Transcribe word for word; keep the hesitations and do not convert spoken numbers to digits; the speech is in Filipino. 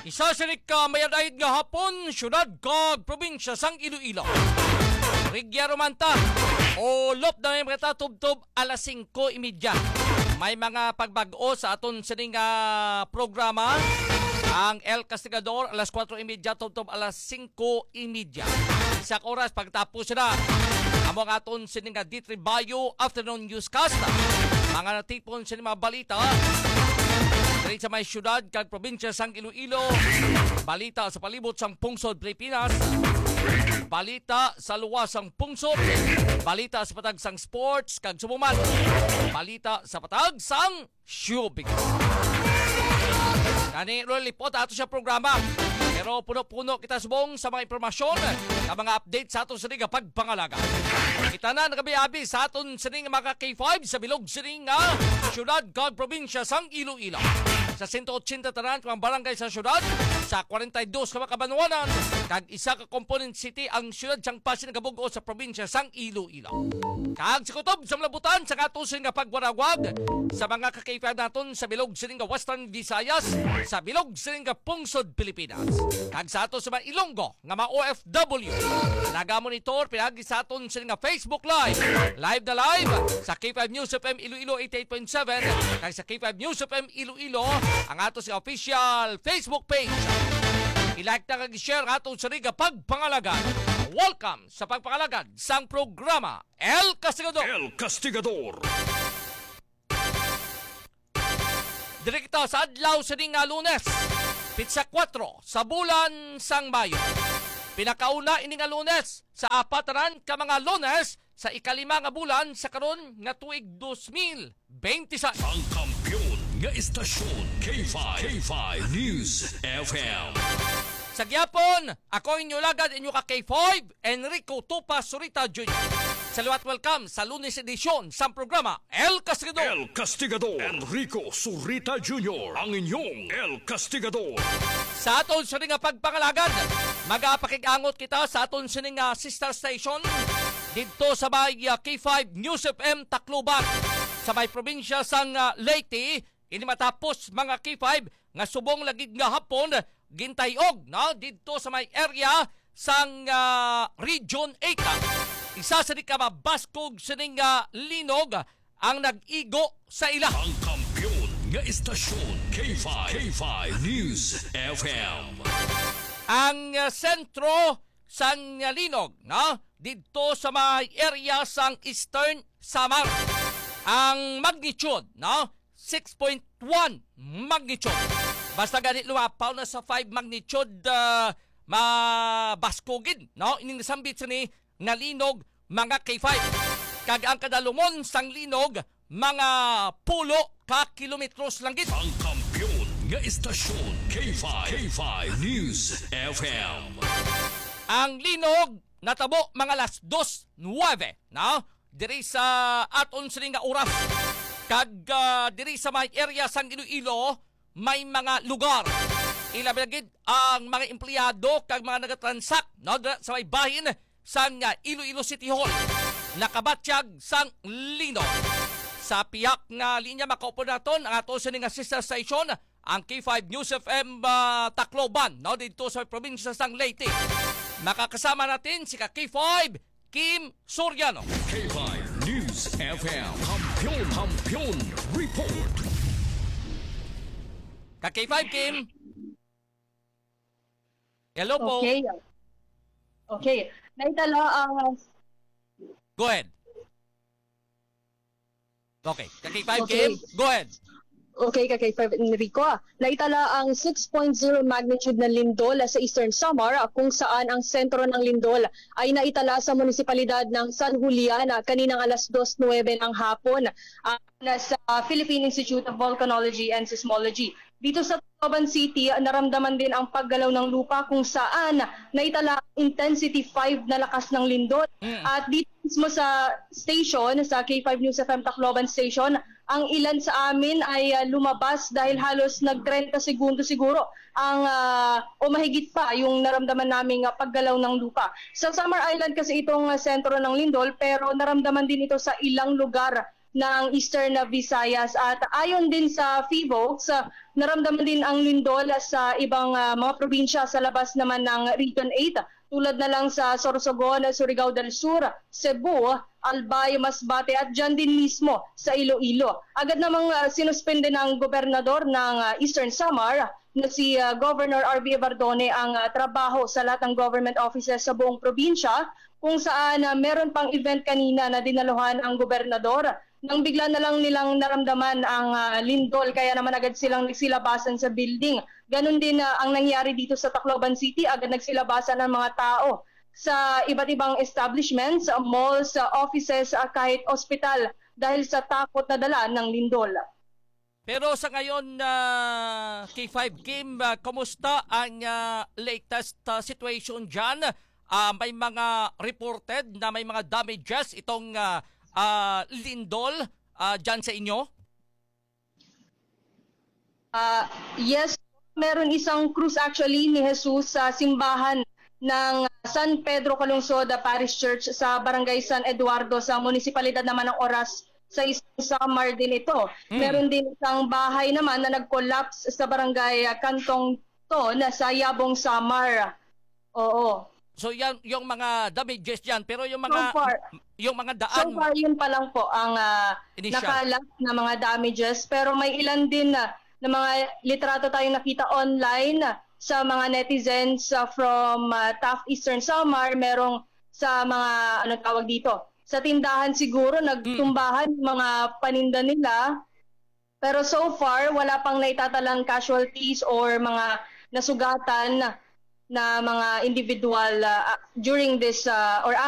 Isa sinik ka mayadayad nga hapon, syudad kag probinsya sang Iloilo. Rigya Romanta, ulop na may mga tubtob alas singko imidya. May mga pagbag-o sa aton sining uh, programa. Ang El Castigador alas kwatro imidya, tubtob alas singko imidya. Isak oras pagtapos na among aton sining uh, D three Bayo Afternoon Newscast. Mga natipon sining mga balita diri sa may syudad kag probinsya sang Iloilo, balita sa palibot sang pungsod Pilipinas, balita sa luwas sang pungsod, balita sa patag sang sports kag sumuman, balita sa patag sang showbiz. Kani lipot ato sa programa. Pero puno-puno kita subong sa mga impormasyon sa mga update sa aton sining pagpangalaga. Kita na nagabi-abi sa aton sining mga K five sa bilog sining nga syudad kag probinsya sang Iloilo. Sa one eighty tanan ka barangay sa syudad, sa forty-two ka makabanwanan, kag isa ka component city ang syudad sang Pasig Nagabugo sa probinsya sang Iloilo. Kag sikutob sa malabutan sa aton sining pagwarawag sa mga ka K five naton sa bilog sining Western Visayas, sa bilog sining pungsod Pilipinas. Kag sa ato sa mga Ilonggo nga mga O F W, naga-monitor pinagi sa aton sa nga Facebook Live, live na live sa K five News F M Iloilo eighty-eight point seven, kag sa K five News F M Iloilo ang ato sa official Facebook page. I-like na kag i-share ato sa nga pagpangalagan. Welcome sa pagpangalagan sang programa El Castigador. El Castigador. Direkta sa adlaw sa nga Lunes, pitsa kwatro sa bulan sang Mayo. Pinakauna ini nga Lunes sa apataran ka mga Lunes sa ikalima nga bulan sa karon nga tuig twenty twenty-six. Ang kampiyon nga istasyon K five, K five News F M. Sa gyapon, ako inyo lagad inyo ka K five, Enrico Tupa Surita Junior Saluat welcome sa Lunes edisyon sa programa El Castigador. El Castigador. Enrico Surita Junior Ang inyong El Castigador. Sa aton sa nga pagpangalagad, magapakig-angot kita sa aton sa nga sister station dito sa may uh, K five News F M Tacloban sa may probinsya sang uh, Leyte. Ini matapos mga K five nga subong lagid nga hapon gintayog no dito sa may area sang uh, Region eight. Isa sa di ka mabaskog sa nga linog ang nag-igo sa ila. Ang kampiyon nga istasyon K five, K five News F M. Ang uh, sentro sang uh, linog no dito sa may area sang Eastern Samar. Ang magnitude no six point one magnitude. Basta ganit lumapaw na sa five magnitude uh, mabaskogin no ining nasambit sa ni nga linog mga K five. Kag ang kadalumon sang linog mga pulo ka kilometros lang gid. Ang kampiyon nga istasyon K five, K five News F M. Ang linog natabo mga alas dos nueve no diri sa aton sining nga oras. Kag uh, diri sa may area sang Iloilo may mga lugar ilabi gid ang mga empleyado kag mga nagatransak no sa may bahin sang uh, Iloilo City Hall nakabatsyag sang linog. Sa piyak nga linya makaupo naton ang ato sa nga sister station ang K five News F M uh, Tacloban no dito sa probinsya sang Leyte. Makakasama natin si ka K five Kim Soriano. K five News F M Kampiyon, Kampiyon Report. Ka K five Kim. Hello po. Okay. Okay. Naitala ang... Go ahead. Okay. Ka K five Okay. Kim. Go ahead. Okay, ka K five Enrico. Naitala ang six point zero magnitude na lindol sa Eastern Samar kung saan ang sentro ng lindol ay naitala sa munisipalidad ng San Julian kaninang alas dos nuwebe ng hapon uh, sa Philippine Institute of Volcanology and Seismology. Dito sa Tacloban City, naramdaman din ang paggalaw ng lupa kung saan naitala intensity five na lakas ng lindol. Mm. At dito mismo sa station, sa K five News F M Tacloban Station, ang ilan sa amin ay uh, lumabas dahil halos nag-thirty segundo siguro ang uh, o mahigit pa yung naramdaman naming uh, paggalaw ng lupa. Sa Samar Island kasi itong uh, sentro ng lindol pero naramdaman din ito sa ilang lugar ng Eastern Visayas. At ayon din sa PHIVOLCS, uh, naramdaman din ang lindol sa ibang uh, mga probinsya sa labas naman ng Region eight, tulad na lang sa Sorsogon, Surigao del Sur, Cebu, Albay, Masbate at dyan din mismo sa Iloilo. Agad namang uh, sinuspende ng gobernador ng uh, Eastern Samar na si uh, Governor R V Bardone ang uh, trabaho sa lahat ng government offices sa buong probinsya, kung saan uh, meron pang event kanina na dinaluhan ang gobernador. Nang bigla na lang nilang naramdaman ang uh, lindol, kaya naman agad silang nagsilabasan sa building. Ganon din uh, ang nangyari dito sa Tacloban City, agad nagsilabasan ng mga tao sa iba't ibang establishments, malls, offices, uh, kahit ospital dahil sa takot na dala ng lindol. Pero sa ngayon, uh, K five Kim, uh, kumusta ang uh, latest uh, situation dyan? Uh, may mga reported na may mga damages itong uh, uh, lindol uh, dyan sa inyo? Uh, yes, meron isang cruise actually ni Jesus sa simbahan ng San Pedro Calungsod Parish Church sa Barangay San Eduardo sa munisipalidad naman ng Oras sa isang Samar din ito. Mm. Meron din isang bahay naman na nag-collapse sa Barangay Kantong Ton sa Yabong Samar. Oo. So yan yung mga damages diyan, pero yung mga so far, yung mga daan so far yun pa lang po ang uh, nakalap na mga damages, pero may ilan din na, na mga litrato tayong nakita online sa mga netizens uh, from uh, Taft Eastern Samar. Merong sa mga ano tawag dito, sa tindahan siguro nagtumbahan mm. mga paninda nila, pero so far wala pang naitatalang casualties or mga nasugatan na mga individual uh, during this uh, or